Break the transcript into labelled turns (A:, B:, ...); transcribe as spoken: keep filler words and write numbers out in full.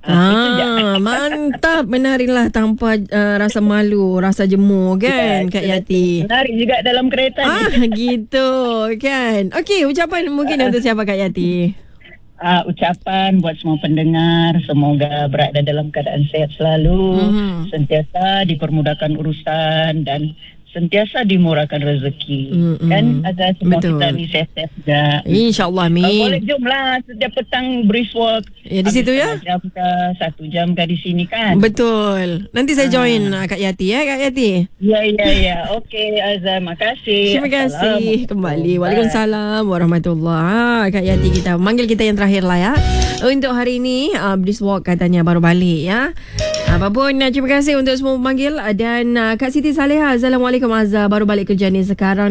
A: Ah, mantap. Menarilah tanpa uh, rasa malu, rasa jemu kan, Kak Yati.
B: Menarik juga dalam kereta
A: Ah,
B: ni.
A: gitu kan. Okey, ucapan mungkin untuk siapa Kak Yati?
B: Uh, ucapan buat semua pendengar, semoga berada dalam keadaan sehat selalu,
A: Mhm.
B: sentiasa dipermudahkan urusan dan sentiasa dimurahkan rezeki.
A: Mm-mm.
B: Kan ada semua
A: Betul.
B: kita ni sehat-sehat juga.
A: InsyaAllah,
B: Kalau boleh
A: amin.
B: jomlah setiap petang brisk walk.
A: Ya, di situ ya?
B: Jam ke satu jam ke di sini kan.
A: Betul. Nanti saya join ah. Kak Yati ya, Kak Yati.
B: Ya, ya, ya. Okey, Azam. Makasih.
A: Terima kasih kembali.
B: Bye.
A: Waalaikumsalam warahmatullahi. Ah, Kak Yati kita manggil kita yang terakhir lah ya. Untuk hari ini uh, brisk walk katanya baru balik ya. Apapun, uh, terima kasih untuk semua memanggil. Dan uh, Kak Siti Saleha, Assalamualaikum Azhar, baru balik kerja ni sekarang.